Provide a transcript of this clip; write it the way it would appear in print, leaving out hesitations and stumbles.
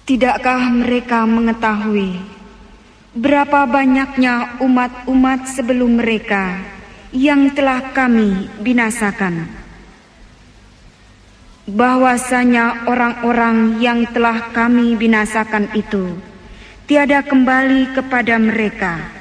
Tidakkah mereka mengetahui berapa banyaknya umat-umat sebelum mereka yang telah kami binasakan? Bahwasanya orang-orang yang telah kami binasakan itu tiada kembali kepada mereka